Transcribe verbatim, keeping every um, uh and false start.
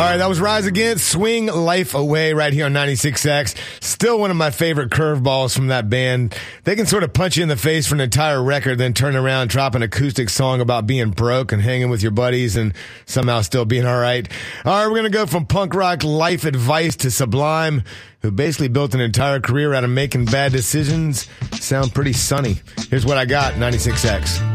All right, that was Rise Against, Swing Life Away right here on ninety-six X. Still one of my favorite curveballs from that band. They can sort of punch you in the face for an entire record, then turn around, drop an acoustic song about being broke and hanging with your buddies and somehow still being all right. All right, we're going to go from punk rock life advice to Sublime, who basically built an entire career out of making bad decisions. Sound pretty sunny. Here's what I got, ninety-six X.